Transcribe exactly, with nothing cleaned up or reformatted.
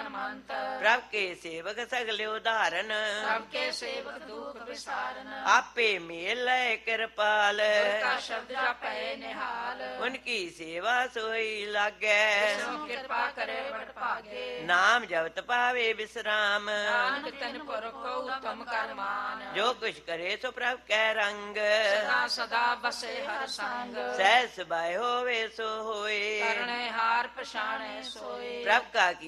ਹਨਮੰਤ। ਪ੍ਰਭ ਕੇ ਸੇਵਕ ਸਗਲੇ ਉਧਾਰਨ, ਪ੍ਰਭ ਕੇ ਸੇਵਕ ਦੁਖ ਵਿਸਾਰਨ। ਆਪੇ ਮੇਲ ਲੈ ਕਿਰਪਾਲ, ਗੁਰ ਕਾ ਸ਼ਬਦ ਜਪੈ ਨਿਹਾਲ। ਉਨਕੀ ਸੇਵਾ ਸੋਈ ਲਾਗੈ, ਸੋ ਕਿਰਪਾ ਕਰੇ ਬੜ ਭਾਗੇ। ਨਾਮ ਜਪਤ ਪਾਵੇ ਵਿਸਰਾਮ, ਨਾਨਕ ਤਨ ਪੁਰਖੋ ਉਤਮ ਕਰਮਾਨ। ਜੋ ਕੁਛ ਕਰੇ ਸੋ ਪ੍ਰਭ ਕੈ ਰੰਗ, ਸਦਾ ਸਦਾ ਬਸੇ ਹਰ ਸੰਗ। ਸਹਿ ਸੁਭਾਇ ਹੋਵੇ ਸੋ ਹੋਏ, ਕਰਨੇ ਹਾਰ ਪਛਾਣੇ ਸੋਏ। ਪ੍ਰਭ ਕਾ